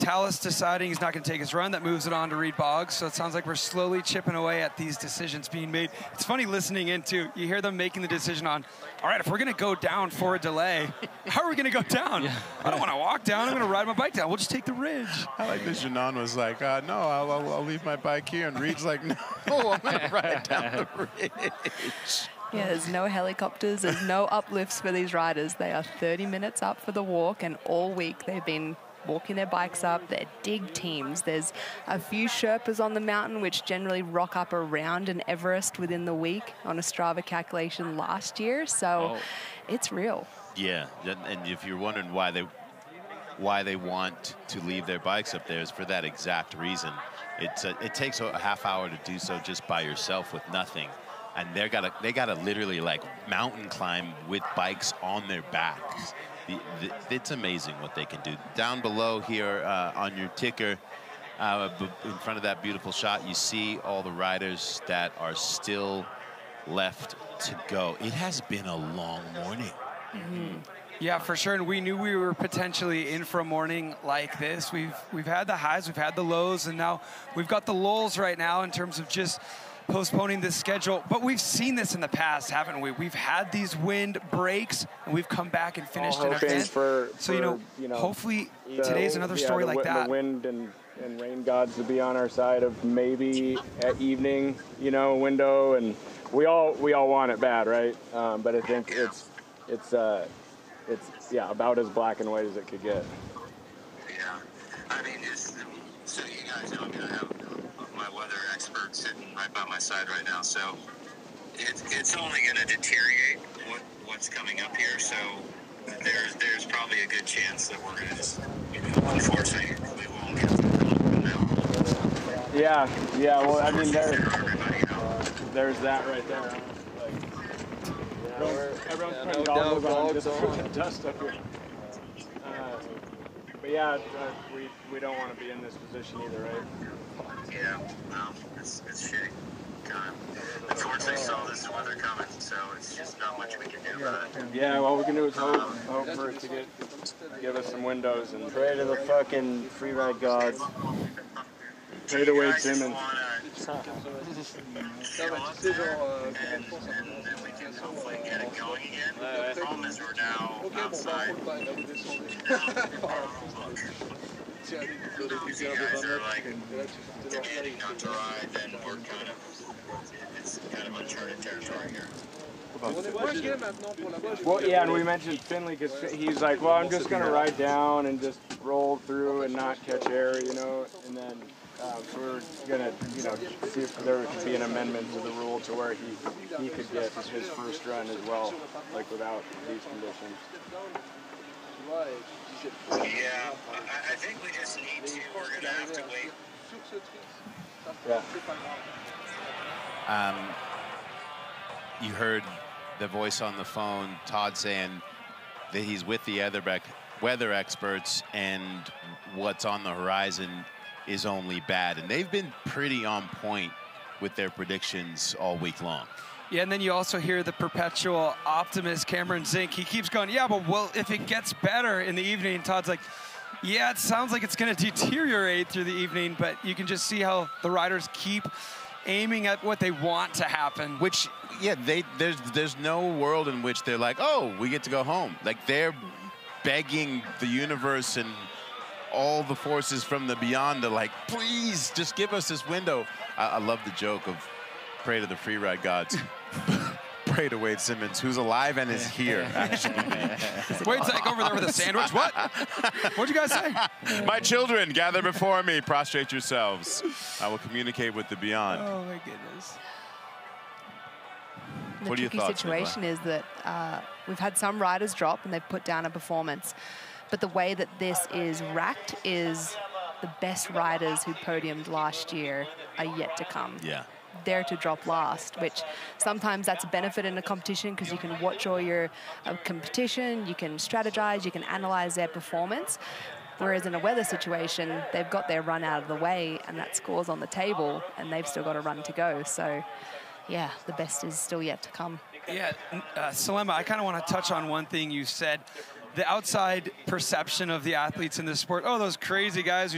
Tallis deciding he's not going to take his run. That moves it on to Reed Boggs. So it sounds like we're slowly chipping away at these decisions being made. It's funny listening into, you hear them making the decision on, all right, if we're going to go down for a delay, how are we going to go down? Yeah. I don't want to walk down. I'm going to ride my bike down. We'll just take the ridge. I like this. Janan was like, no, I'll leave my bike here. And Reed's like, no, I'm going to ride down the ridge. Yeah, there's no helicopters. There's no uplifts for these riders. They are 30 minutes up for the walk, and all week they've been walking their bikes up. They're dig teams. There's a few Sherpas on the mountain, which generally rock up around an Everest within the week on a Strava calculation last year. So it's real. Yeah, and if you're wondering why they want to leave their bikes up there, is for that exact reason. It takes a half hour to do so just by yourself with nothing. And they gotta literally like mountain climb with bikes on their backs. It's amazing what they can do. Down below here on your ticker, in front of that beautiful shot, you see all the riders that are still left to go. It has been a long morning. Mm-hmm. Yeah, for sure. And we knew we were potentially in for a morning like this. We've had the highs, we've had the lows, and now we've got the lulls right now in terms of just postponing this schedule. But we've seen this in the past, haven't we? We've had these wind breaks, and we've come back and finished an event. So, you know, hopefully today's another story like that. The wind and rain gods to be on our side of maybe at evening, you know, window, and we all want it bad, right? But I think it's about as black and white as it could get. Yeah, I mean, just so you guys know, I mean, I have my weather expert sitting right by my side right now, so it's only going to deteriorate what's coming up here. So there's probably a good chance that we're going to just, unfortunately, we won't get to now. Yeah. Well, I mean, there's that right there. Everyone's putting goggles on just for the dust up here. But yeah, we don't want to be in this position either, right? Yeah, no, it's shitty. Unfortunately, saw this weather coming, so it's just not much we can do about it. Yeah, all we can do is hope for it to give us some windows and pray to the fucking free ride gods. Pray to Wade Simmons. And we can hopefully get it going again. The problem is we're now outside. If you guys are like debating not to ride, then it's kind of uncharted territory here. Well, yeah, and we mentioned Finley because he's like, well, I'm just going to ride down and just roll through and not catch air, you know, and then so we were going to, see if there could be an amendment to the rule to where he could get his first run as well, like without these conditions. Yeah, I think we just need to, we're going to have to wait. Yeah. You heard the voice on the phone, Todd, saying that he's with the weather experts and what's on the horizon is only bad. And they've been pretty on point with their predictions all week long. Yeah, and then you also hear the perpetual optimist, Cameron Zink. He keeps going, yeah, but well, if it gets better in the evening, Todd's like, yeah, it sounds like it's going to deteriorate through the evening, but you can just see how the riders keep aiming at what they want to happen. Which, yeah, there's no world in which they're like, oh, we get to go home. Like, they're begging the universe and all the forces from the beyond to, like, please, just give us this window. I love the joke of pray to the free ride gods. Pray to Wade Simmons, who's alive and is here, actually. Wade's like over there with a sandwich. What? What'd you guys say? My children, gather before me. Prostrate yourselves. I will communicate with the beyond. Oh, my goodness. The tricky situation is that we've had some riders drop and they've put down a performance. But the way that this is racked is the best riders who podiumed last year are yet to come. Yeah. There to drop last, which sometimes that's a benefit in a competition because you can watch all your competition, you can strategize, you can analyze their performance. Whereas in a weather situation, they've got their run out of the way and that score's on the table and they've still got a run to go. So, yeah, the best is still yet to come. Yeah, Salema, I kind of want to touch on one thing you said. The outside perception of the athletes in this sport, oh, those crazy guys who